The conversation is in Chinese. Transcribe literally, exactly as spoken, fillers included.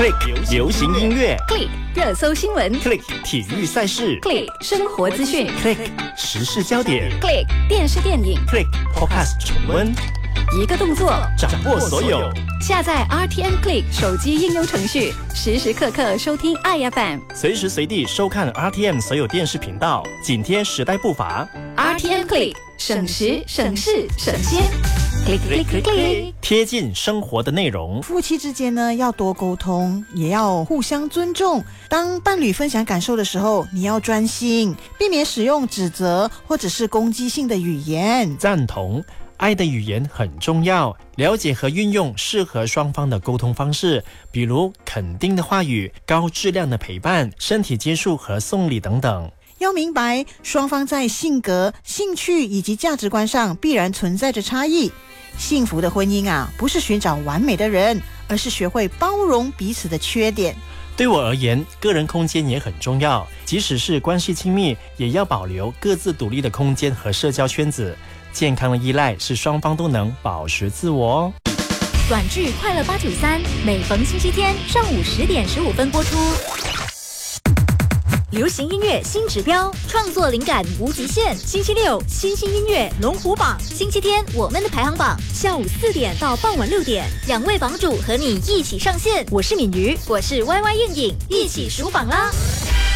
Click 流行音乐 Click 热搜新闻 ，Click 体育赛事 Click 生活资讯 ，Click 时事焦点 Click 电视电影 ，Click Podcast 重温， 一个动作掌握所有。 下载 R T M Click 手机应用程序，时时刻刻收听爱 F M， 随时随地收看 R T M 所有电视频道，紧贴时代步伐。 R T M Click 省时省事省先。Click click click click， 贴近生活的内容。 夫妻之间呢，要多沟通，也要互相尊重。当伴侣分享感受的时候，你要专心，避免使用指责或者是攻击性的语言。 赞同。爱的语言很重要，了解和运用适合双方的沟通方式，比如肯定的话语、高质量的陪伴、身体接触和送礼等等。 要明白，双方在性格、兴趣以及价值观上必然存在着差异。幸福的婚姻啊，不是寻找完美的人，而是学会包容彼此的缺点。 对我而言，个人空间也很重要，即使是关系亲密，也要保留各自独立的空间和社交圈子。健康的依赖是双方都能保持自我哦。 短剧《快乐八九三》每逢星期天上午十点十五分播出。流行音乐新指标，创作灵感无极限。星期六新兴音乐龙虎榜，星期天我们的排行榜，下午四点到傍晚六点，两位榜主和你一起上线。我是敏瑜，我是 Y Y 燕影，一起数榜啦。